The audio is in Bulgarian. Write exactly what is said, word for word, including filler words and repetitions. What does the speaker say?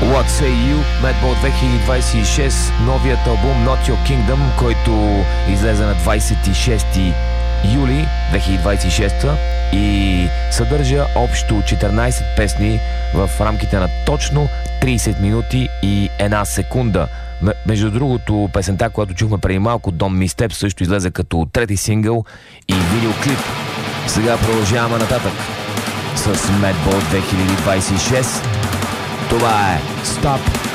What Say You, Madball две хиляди двадесет и шест, новият албум Not Your Kingdom, който излезе на двадесет и шести юли две хиляди двадесет и шеста и съдържа общо четиринадесет песни в рамките на точно тридесет минути и една секунда. Между другото, песента, която чухме преди малко, Don't Miss Step, също излезе като трети сингъл и видеоклип. Сега продължаваме нататък с Madball две хиляди двадесет и шест. Това е Stop